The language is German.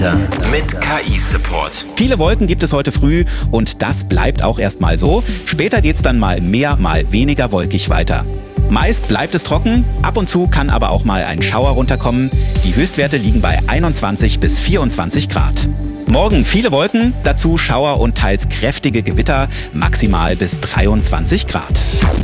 Mit KI-Support. Viele Wolken gibt es heute früh und das bleibt auch erstmal so. Später geht's dann mal mehr, mal weniger wolkig weiter. Meist bleibt es trocken, ab und zu kann aber auch mal ein Schauer runterkommen. Die Höchstwerte liegen bei 21 bis 24 Grad. Morgen viele Wolken, dazu Schauer und teils kräftige Gewitter, maximal bis 23 Grad.